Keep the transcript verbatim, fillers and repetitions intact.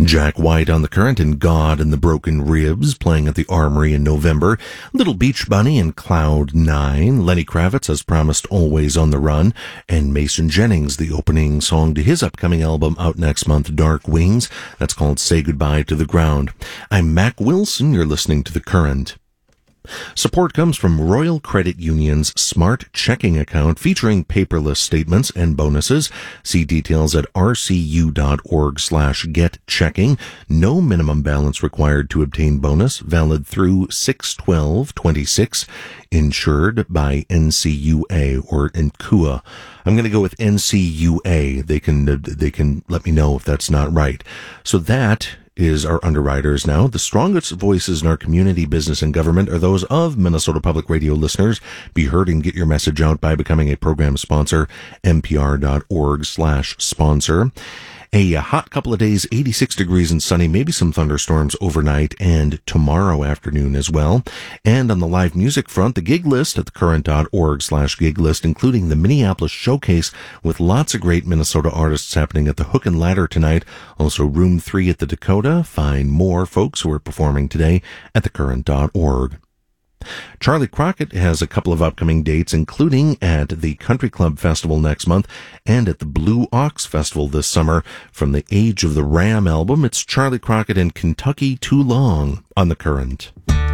Jack White on the Current and God and the Broken Ribs playing at the Armory in November. Little Beach Bunny and Cloud Nine. Lenny Kravitz, as promised, Always on the Run. And Mason Jennings, the opening song to his upcoming album out next month, Dark Wings. That's called Say Goodbye to the Ground. I'm Mac Wilson. You're listening to The Current. Support comes from Royal Credit Union's Smart Checking account featuring paperless statements and bonuses. See details at rcu.org slash get checking. No minimum balance required to obtain bonus. Valid through six twelve twenty-six. Insured by N C U A or N C U A. I'm going to go with N C U A. They can, they can let me know if that's not right. So that is our underwriters now. The strongest voices in our community, business, and government are those of Minnesota Public Radio listeners. Be heard and get your message out by becoming a program sponsor, npr.org slash sponsor. A hot couple of days, eighty-six degrees and sunny, maybe some thunderstorms overnight and tomorrow afternoon as well. And on the live music front, the gig list at thecurrent.org slash gig list, including the Minneapolis Showcase with lots of great Minnesota artists happening at the Hook and Ladder tonight. Also Room three at the Dakota. Find more folks who are performing today at thecurrent dot org. Charlie Crockett has a couple of upcoming dates, including at the Country Club Festival next month and at the Blue Ox Festival this summer. From the Age of the Ram album, it's Charlie Crockett and Kentucky Too Long on The Current.